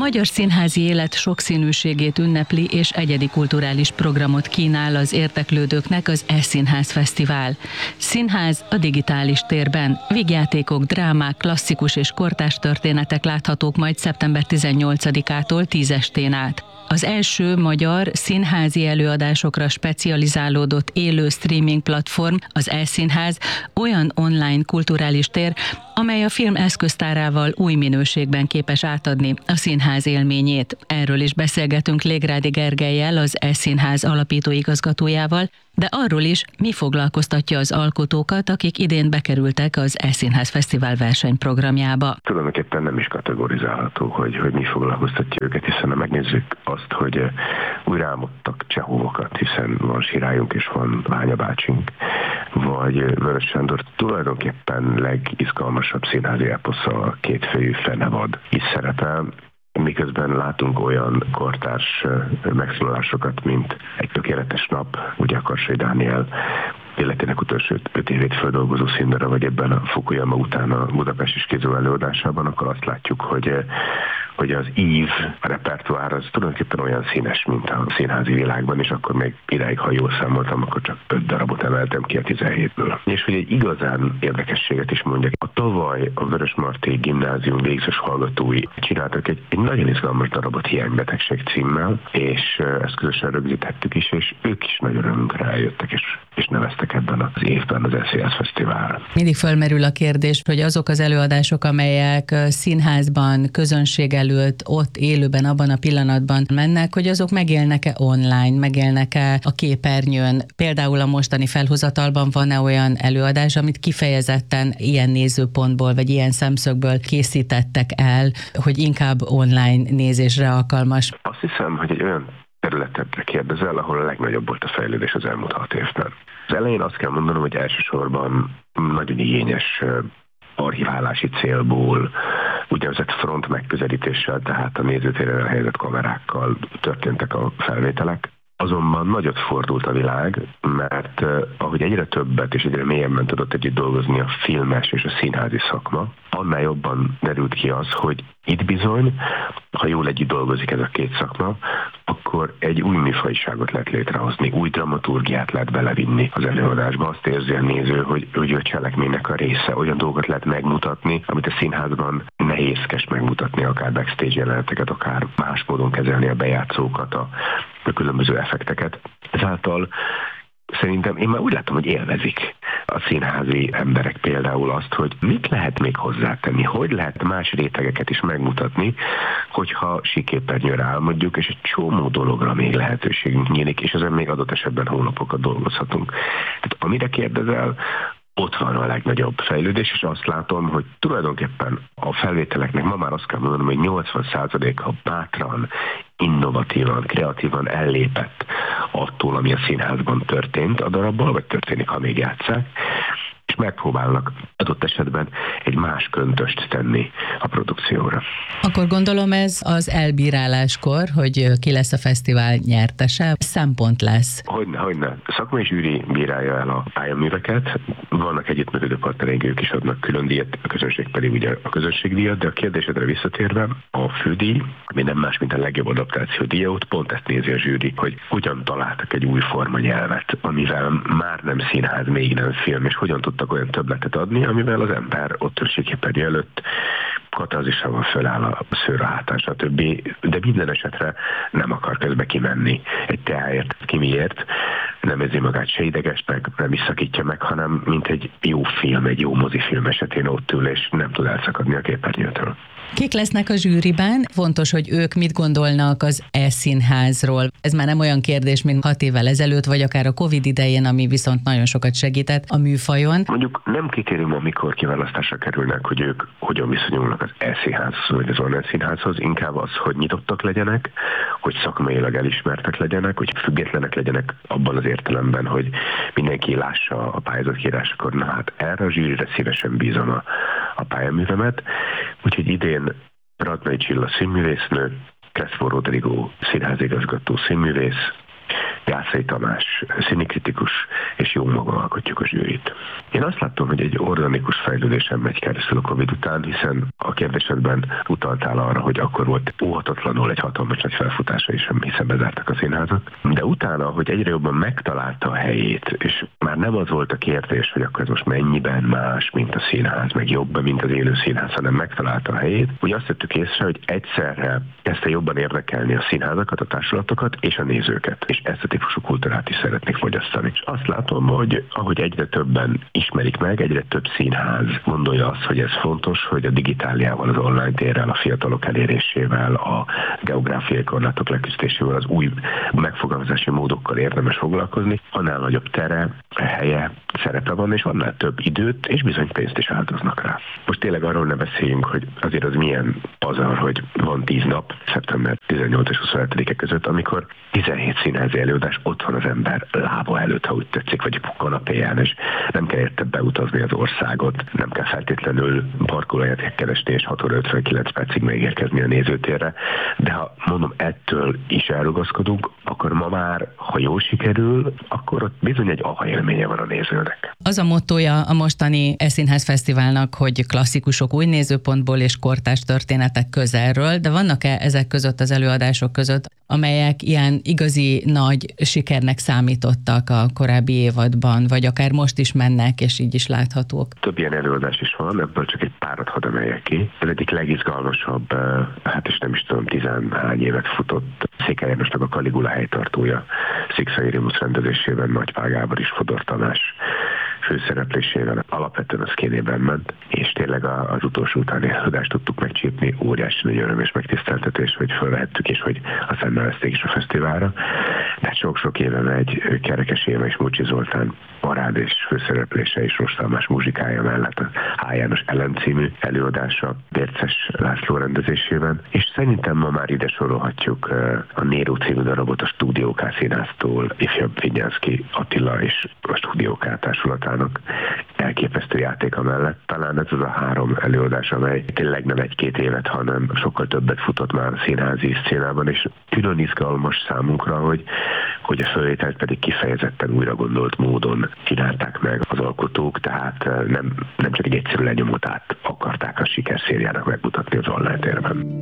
magyar színházi élet sokszínűségét ünnepli és egyedi kulturális programot kínál az érdeklődőknek az E-Színház Fesztivál. Színház a digitális térben. Vígjátékok, drámák, klasszikus és kortárs történetek láthatók majd szeptember 18-ától 10 estén át. Az első magyar színházi előadásokra specializálódott élő streaming platform, az E-Színház, olyan online kulturális tér, amely a film eszköztárával új minőségben képes átadni a színház élményét. Erről is beszélgetünk Légrádi Gergellyel, az E-Színház alapító igazgatójával, de arról is, mi foglalkoztatja az alkotókat, akik idén bekerültek az E-Színház Fesztivál versenyprogramjába. Tulajdonképpen nem is kategorizálható, hogy mi foglalkoztatja őket, hiszen ha megnézzük azt, hogy újra álmodtak Csehovokat, hiszen van Sirályunk és van Ványa bácsink, vagy Vörös Sándor tulajdonképpen legizgalmasabb színházi eposza, a Kétfejű fenevad is szerepel, miközben látunk olyan kortárs megszólalásokat, mint Egy tökéletes nap, ugye a Karsai Dániel életének utolsó 5 évét feldolgozó színdarab, vagy ebben a Fukuyama után a Budapest is kéző előadásában, akkor azt látjuk, hogy az ív, a repertoár az tulajdonképpen olyan színes, mint a színházi világban, és akkor még idáig, ha jól számoltam, akkor csak 5 darabot emeltem ki a 17-ből. És hogy egy igazán érdekességet is mondjak, a tavaly a Vörösmarty Gimnázium végzős hallgatói csináltak egy nagyon izgalmas darabot Hiánybetegség címmel, és ezt közösen rögzítettük is, és ők is nagyon örömünkre eljöttek, és neveztek ebben az évben az E-Színház Fesztiválra. Mindig fölmerül a kérdés, hogy azok az előadások, amelyek színházban, közönség előtt, ott élőben, abban a pillanatban mennek, hogy azok megélnek-e online, megélnek-e a képernyőn. Például a mostani felhozatalban van-e olyan előadás, amit kifejezetten ilyen nézőpontból, vagy ilyen szemszögből készítettek el, hogy inkább online nézésre alkalmas? Azt hiszem, hogy egy olyan területre kérdezel, ahol a legnagyobb volt a fejlődés az elmúlt 6 évben. Az elején azt kell mondanom, hogy elsősorban nagyon igényes archiválási célból, úgynevezett front megközelítéssel, tehát a nézőtéren elhelyezett kamerákkal történtek a felvételek. Azonban nagyot fordult a világ, mert ahogy egyre többet és egyre mélyebben tudott együtt dolgozni a filmes és a színházi szakma, annál jobban derült ki az, hogy itt bizony, ha jól együtt dolgozik ez a két szakma, akkor egy új műfajiságot lehet létrehozni, új dramaturgiát lehet belevinni az előadásba. Azt érzi a néző, hogy a cselekménynek a része, olyan dolgot lehet megmutatni, amit a színházban nehézkes megmutatni, akár backstage jeleneteket, akár más módon kezelni a bejátszókat, a különböző effekteket. Ezáltal szerintem én már úgy látom, hogy élvezik a színházi emberek például azt, hogy mit lehet még hozzátenni, hogy lehet más rétegeket is megmutatni, hogyha síkképernyőre álmodjuk, és egy csomó dologra még lehetőségünk nyílik, és ezen még adott esetben hónapokat dolgozhatunk. Tehát amire kérdezel, ott van a legnagyobb fejlődés, és azt látom, hogy tulajdonképpen a felvételeknek ma már azt kell mondanom, hogy 80%-a bátran, innovatívan, kreatívan ellépett attól, ami a színházban történt a darabból, vagy történik, ha még játsszák, és megpróbálnak adott esetben egy más köntöst tenni a produkcióra. Akkor gondolom ez az elbíráláskor, hogy ki lesz a fesztivál nyertese, szempont lesz. Hogyne. Szakmai zsűri bírálja el a pályaműveket, vannak együttműködő partnereink, ők is adnak külön díjat, a közönség pedig ugye a közönségdíjat, de a kérdésedre visszatérve, a fődíj, ami nem más, mint a legjobb adaptáció díja, ott pont ezt nézi a zsűri, hogy hogyan találtak egy új formanyelvet, amivel már nem színház, még nem film, és hogyan tudtak olyan többletet adni, amivel az ember ott képernyő előtt katarzisával föláll a szőr a hátán, stb. De minden esetre nem akar közbe kimenni egy teáért, ki miért, nem érzi magát se idegesnek, nem is szakítja meg, hanem mint egy jó film, egy jó mozifilm esetén ott ül, és nem tud elszakadni a képernyőtől. Kik lesznek a zsűriben? Fontos, hogy ők mit gondolnak az E-Színházról. Ez már nem olyan kérdés, mint 6 évvel ezelőtt, vagy akár a Covid idején, ami viszont nagyon sokat segített a műfajon. Mondjuk nem kritérium, amikor kiválasztásra kerülnek, hogy ők hogyan viszonyulnak az E-Színházhoz, vagy az online színházhoz, inkább az, hogy nyitottak legyenek, hogy szakmailag elismertek legyenek, hogy függetlenek legyenek abban az értelemben, hogy mindenki lássa a pályázatkírásakor, na hát erre a zsűrire szívesen bízom a pályaművemet. Úgyhogy idén Radnai Csilla színművésznő, Crespo Rodrigo színházigazgató színművész, Jászai Tamás színikritikus, és jó magam alkotjuk a zsűrit. Én azt látom, hogy egy organikus fejlődésen megy keresztül a Covid után, hiszen a kérdésedben utaltál arra, hogy akkor volt óhatatlanul egy hatalmas nagy felfutása is, hiszen bezártak a színházat. De utána, hogy egyre jobban megtalálta a helyét, és már nem az volt a kérdés, hogy akkor ez most mennyiben más, mint a színház, meg jobb, mint az élő színház, hanem megtalálta a helyét, hogy azt vettük észre, hogy egyszerre kezdte jobban érdekelni a színházakat, a társulatokat és a nézőket. És ezt a típusú kultúrát is szeretnék fogyasztani. És azt látom, hogy ahogy egyre többen ismerik meg, egyre több színház gondolja azt, hogy ez fontos, hogy a digitáliával, az online térrel, a fiatalok elérésével, a geográfiai korlátok leküzdésével, az új megfogalmazási módokkal érdemes foglalkozni, annál nagyobb tere, helye, szerepe van, és annál több időt és bizony pénzt is áldoznak rá. Most tényleg arról ne beszéljünk, hogy azért az milyen pazar, hogy van 10 nap, szeptember 18 és 27-e között, amikor 17 színházi előadás ott van az ember lába előtt, ha úgy tetszik, vagy kanapéján, és nem kell érte beutazni az országot, nem kell feltétlenül parkolóját keresni, és 6 óra 59 percig megérkezni a nézőtérre, de ha mondom, ettől is elrugaszkodunk, akkor ma már, ha jól sikerül, akkor ott bizony egy aha élménye van a nézőnek. Az a mottója a mostani E-Színház Fesztiválnak, hogy klasszikusok új nézőpontból és kortárs történetek közelről, de vannak-e ezek között az előadások között, amelyek ilyen igazi nagy sikernek számítottak a korábbi évadban, vagy akár most is mennek, és így is láthatók? Több ilyen előadás is van, ebből csak egy párat hadd emeljek ki. Ez egyik legizgalmasabb, hát is nem is tudom, 10-hány évet futott Székely Jánosnak a Kaligula helytartója, Szikszai Rémusz rendezésében Nagypál Gábor és Fodor Tamás főszereplésével alapvetően a szkénében ment, és tényleg az utolsó utáni előadást tudtuk megcsípni, óriási nagy öröm és megtiszteltetés, hogy felvehettük, és hogy aztán nevezték is a fesztiválra. De sok-sok éve megy Kerekes Éva és Mucsi Zoltán parád és főszereplése és Ross Tamás muzsikája mellett a H. János Ellen című előadása Bérces László rendezésében, és szerintem ma már ide sorolhatjuk a Néró című darabot a Stúdió K színháztól, ifjabb Vinyánszky Attila és a Stúdió K társulatának elképesztő játéka mellett. Talán ez az a 3 előadás, amely tényleg nem 1-2 évet, hanem sokkal többet futott már a színházi szcénában, és külön izgalmas számunkra, hogy a fölvételt pedig kifejezetten újra gondolt módon csinálták meg az alkotók, tehát nem csak egy egyszerű lenyomót át akarták a sikerszériának megmutatni az online térben.